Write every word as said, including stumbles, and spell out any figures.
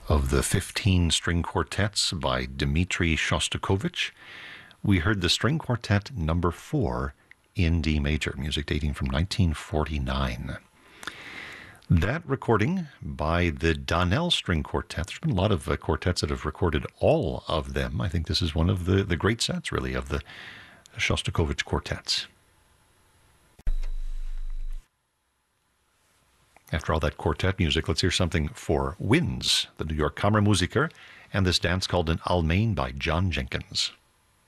of the fifteen string quartets by Dmitri Shostakovich, we heard the string quartet number four in D major, music dating from nineteen forty-nine. That recording by the Donnell String Quartet, there's been a lot of uh, quartets that have recorded all of them. I think this is one of the, the great sets, really, of the Shostakovich quartets. After all that quartet music, let's hear something for winds, the New York Kammermusiker, and this dance called an Almain by John Jenkins.